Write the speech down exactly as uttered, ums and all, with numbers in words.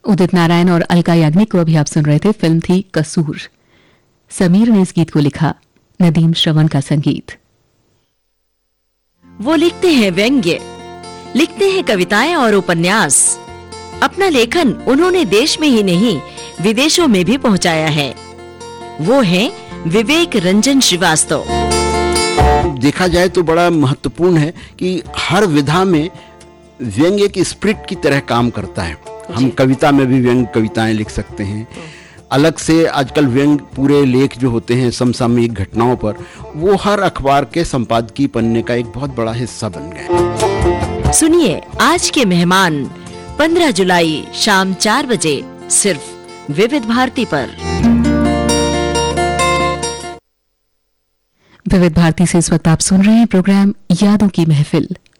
उदित नारायण और अलका याग्निक को अभी आप सुन रहे थे। फिल्म थी कसूर। समीर ने इस गीत को लिखा, नदीम श्रवण का संगीत। वो लिखते हैं व्यंग्य, लिखते हैं कविताएं और उपन्यास। अपना लेखन उन्होंने देश में ही नहीं विदेशों में भी पहुंचाया है। वो हैं विवेक रंजन श्रीवास्तव। देखा जाए तो बड़ा महत्वपूर्ण है कि हर विधा में व्यंग्य की स्प्रिट की तरह काम करता है। हम कविता में भी व्यंग्य कविताएं लिख सकते हैं। अलग से आजकल व्यंग्य पूरे लेख जो होते हैं समसामयिक घटनाओं पर, वो हर अखबार के संपादकीय पन्ने का एक बहुत बड़ा हिस्सा बन गए। सुनिए आज के मेहमान पंद्रह जुलाई शाम चार बजे सिर्फ विविध भारती पर। विविध भारती से इस वक्त आप सुन रहे हैं प्रोग्राम यादों की महफिल।